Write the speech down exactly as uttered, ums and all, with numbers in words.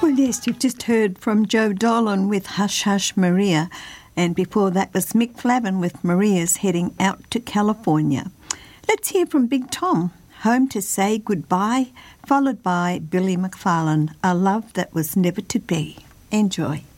Well, yes, you've just heard from Joe Dolan with Hush Hush Maria, and before that was Mick Flavin with Maria's Heading Out to California. Let's hear from Big Tom, Home to Say Goodbye, followed by Billy McFarlane, A Love That Was Never to Be. Enjoy.